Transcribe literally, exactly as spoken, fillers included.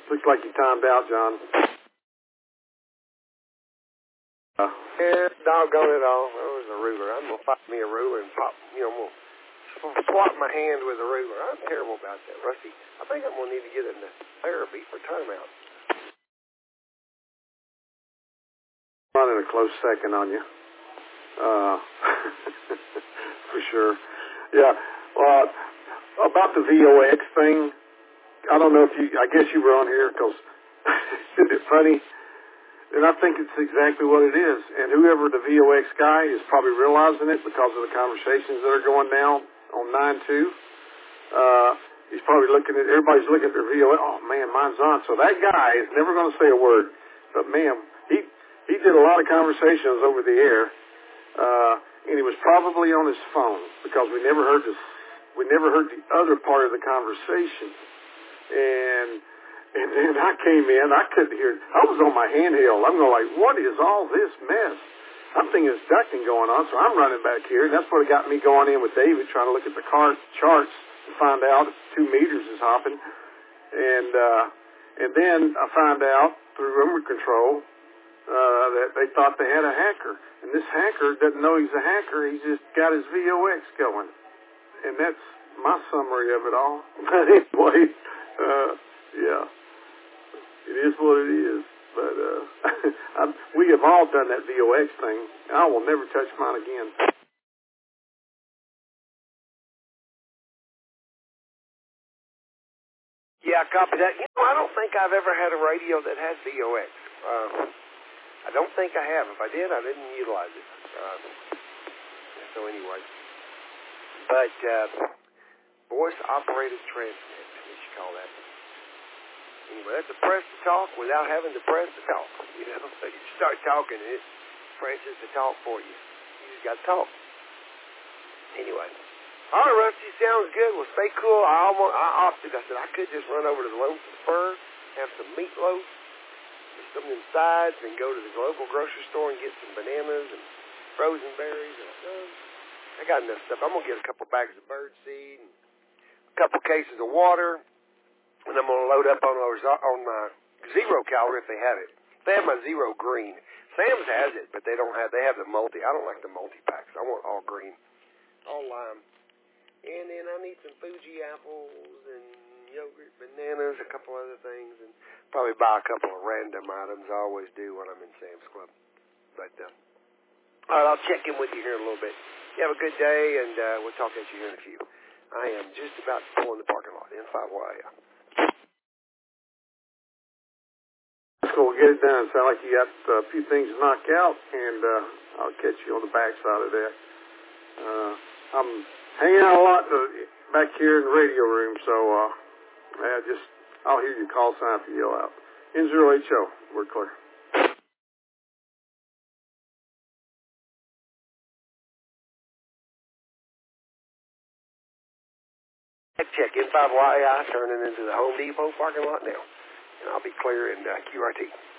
Looks like you timed out, John. Uh, yeah, doggone it all. That was a ruler. I'm going to find me a ruler and pop, you know, I'm going to swap my hand with a ruler. I'm terrible about that, Rusty. I think I'm going to need to get into therapy for timeout. Running a close second on you. Uh, for sure. Yeah. Well, about the V O X thing, I don't know if you, I guess you were on here because, isn't it funny? And I think it's exactly what it is. And whoever the V O X guy is probably realizing it because of the conversations that are going down on nine two. Uh, he's probably looking at, everybody's looking at their V O X. Oh, man, mine's on. So that guy is never going to say a word. But, man, he he did a lot of conversations over the air. Uh, and he was probably on his phone because we never heard this, we never heard the other part of the conversation. And And then I came in, I couldn't hear, I was on my handheld. I'm going like, what is all this mess? I'm thinking there's ducting going on, so I'm running back here. And that's what got me going in with David, trying to look at the car charts to find out if two meters is hopping. And uh, and then I found out through remote control uh, that they thought they had a hacker. And this hacker doesn't know he's a hacker. He's just got his V O X going. And that's my summary of it all. But anyway, uh, yeah. It is what it is, but uh, I'm, we have all done that V O X thing. I will never touch mine again. Yeah, copy that. You know, I don't think I've ever had a radio that had V O X. Uh, I don't think I have. If I did, I didn't utilize it. Uh, so anyway, but uh, voice-operated transmit, what you call that? Anyway, that's a press to talk without having to press to talk. You know, so you start talking and it presses to talk for you. You just got to talk. Anyway. All right, Rusty, sounds good. Well, stay cool. I almost, I opted. I said I could just run over to the Lonesome Spur, have some meatloaf, get some of them sides, and go to the local grocery store and get some bananas and frozen berries. And uh, I got enough stuff. I'm going to get a couple bags of bird seed and a couple cases of water. And I'm going to load up on those, on my Zero calorie if they have it. They have my Zero green. Sam's has it, but they don't have, they have the multi. I don't like the multi-packs. I want all green, all lime. And then I need some Fuji apples and yogurt, bananas, a couple other things, and probably buy a couple of random items. I always do when I'm in Sam's Club. But, uh, all right, I'll check in with you here in a little bit. You have a good day, and uh, we'll talk at you here in a few. I am just about to pull in the parking lot, N five Y A. So we'll get it done. Sound like you got a few things knocked out, and uh, I'll catch you on the backside of that. Uh, I'm hanging out a lot uh, back here in the radio room, so uh, yeah, just I'll hear your call sign if you yell out. N zero H O, we're clear. Check N five Y A turning into the Home Depot parking lot now, and I'll be clear in uh, Q R T.